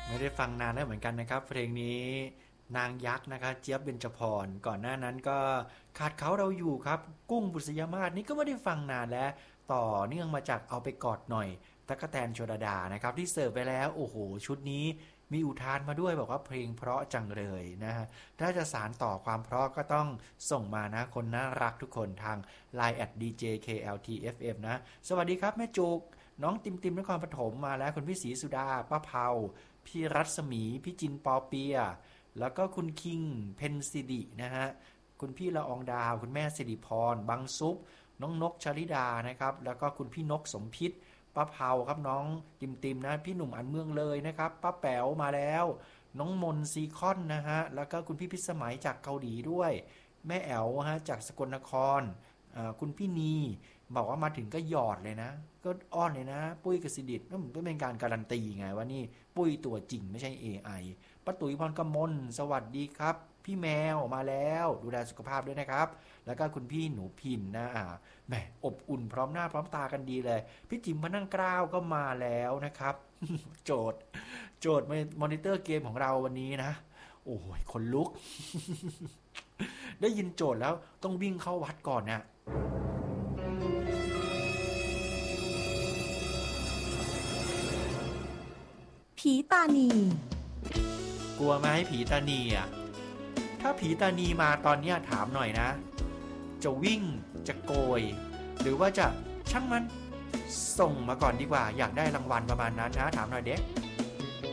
ไม่ได้ฟังนานแล้วเหมือนกันนะครับเพลงนี้นางยักษ์นะคะเจี๊ยบเบญจพรก่อนหน้านั้นก็ขาดเขาเราอยู่ครับกุ้งบุษยมาศนี่ก็ไม่ได้ฟังนานแล้วต่อเนื่องมาจากเอาไปกอดหน่อยตั๊กแตนชลดานะครับที่เสิร์ฟไปแล้วโอ้โหชุดนี้มีอุทานมาด้วยบอกว่าเพลงเพราะจังเลยนะฮะถ้าจะสารต่อความเพราะก็ต้องส่งมานะคนน่ารักทุกคนทาง Line @djkltfm นะสวัสดีครับแม่จุกน้องติมติมนครปฐมมาแล้วคุณพี่ศรีสุดาป้าเผาพี่รัศมีพี่จินปอเปียแล้วก็คุณคิงเพนซิดินะฮะคุณพี่ละอองดาวคุณแม่สิริพรบังซุปน้องนกชลิดานะครับแล้วก็คุณพี่นกสมพิษป้าเผาครับน้องติมติมนะพี่หนุ่มอันเมืองเลยนะครับป้าแป๋วมาแล้วน้องมนซีคอนนะฮะแล้วก็คุณพี่พิสมัยจากเกาหลีด้วยแม่แอ๋วฮะจากสกลนครคุณพี่นีบอกว่ามาถึงก็หยอดเลยนะก็อ้อนเลยนะปุ้ยกสิดิตนั่นก็เป็นการการันตีไงว่านี่ปุ้ยตัวจริงไม่ใช่ AI ป้าตุ๋ยพรกมลสวัสดีครับพี่แมวมาแล้วดูแลสุขภาพด้วยนะครับแล้วก็คุณพี่หนูพินนะแหมอบอุ่นพร้อมหน้าพร้อมตากันดีเลยพี่จิมพนังกล้าวก็มาแล้วนะครับ โจทย์มอนิเตอร์เกมของเราวันนี้นะโอ้ยคนลุก ได้ยินโจทย์แล้วต้องวิ่งเข้าวัดก่อนนะผีตานีกลัวไหมผีตานีอ่ะถ้าผีตานีมาตอนนี้ถามหน่อยนะจะวิ่งจะโกยหรือว่าจะช่างมันส่งมาก่อนดีกว่าอยากได้รางวัลประมาณนั้นนะถามหน่อยเด็ก